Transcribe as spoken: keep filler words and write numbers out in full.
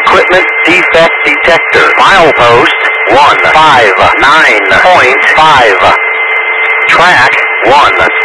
equipment defect detector. Milepost one five nine point five. Track one